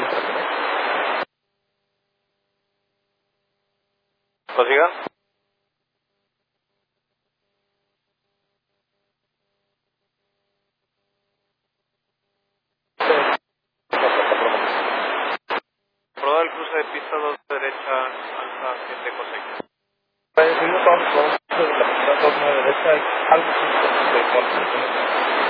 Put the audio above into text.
¿Consiga? Probar el cruce de pista 2 derecha, alfa 7 cosec. Pues, fuimos todos, la derecha, algo